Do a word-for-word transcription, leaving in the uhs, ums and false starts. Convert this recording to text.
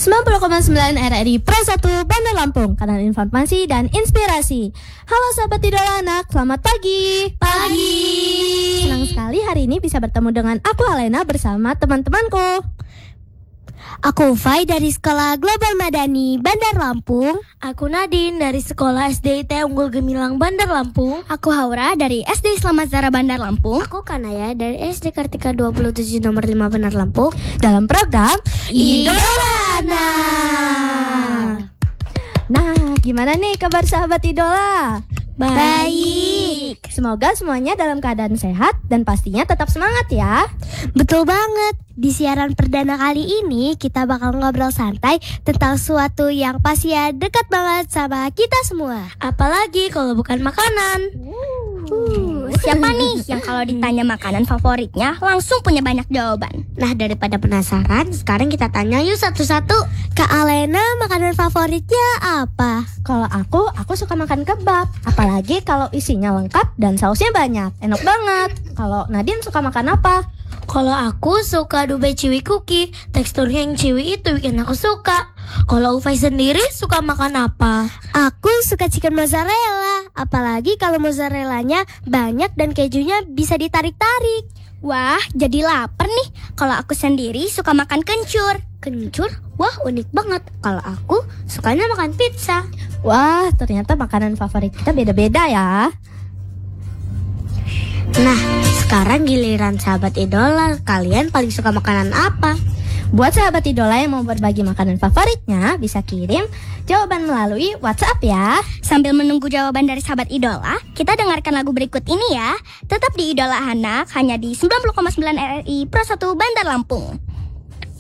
sembilan puluh koma sembilan R R I Pro satu Bandar Lampung, kanal informasi dan inspirasi. Halo sahabat idola anak, selamat pagi. Pagi. Senang sekali hari ini bisa bertemu dengan aku Alena bersama teman-temanku. Aku Fai dari Sekolah Global Madani Bandar Lampung. Aku Nadine dari Sekolah S D I T Unggul Gemilang Bandar Lampung. Aku Haura dari S D Selamat Zara Bandar Lampung. Aku Kanaya dari S D Kartika dua puluh tujuh nomor lima Bandar Lampung. Dalam program Idola Anak. Nah, gimana nih kabar sahabat idola? Baik. Semoga semuanya dalam keadaan sehat dan pastinya tetap semangat ya. Betul banget. Di siaran perdana kali ini kita bakal ngobrol santai tentang sesuatu yang pasti ya dekat banget sama kita semua. Apalagi kalau bukan makanan. Uh, siapa nih yang kalau ditanya makanan favoritnya langsung punya banyak jawaban? Nah, daripada penasaran, sekarang kita tanya yuk satu-satu. Kak Alena, makanan favoritnya apa? Kalau aku, aku suka makan kebab. Apalagi kalau isinya lengkap dan sausnya banyak. Enak banget. Kalau Nadine suka makan apa? Kalau aku suka Dubai Ciwi Cookie. Teksturnya yang ciwi itu bikin aku suka. Kalau Ufai sendiri suka makan apa? Aku suka chicken mozzarella. Apalagi kalau mozzarellanya banyak dan kejunya bisa ditarik-tarik. Wah, jadi lapar nih. Kalau aku sendiri suka makan kencur. Kencur? Wah, unik banget. Kalau aku sukanya makan pizza. Wah, ternyata makanan favorit kita beda-beda ya. Nah, sekarang giliran sahabat idola. Kalian paling suka makanan apa? Buat sahabat idola yang mau berbagi makanan favoritnya, bisa kirim jawaban melalui WhatsApp ya. Sambil menunggu jawaban dari sahabat idola, kita dengarkan lagu berikut ini ya. Tetap di Idola Anak, hanya di sembilan puluh koma sembilan R R I Pro satu Bandar Lampung.